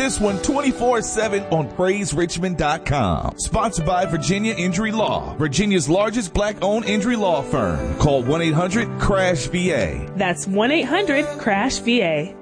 this one 24/7 on PraiseRichmond.com. Sponsored by Virginia Injury Law, Virginia's largest black-owned injury law firm. Call 1-800-CRASH-VA. That's 1-800-CRASH-VA.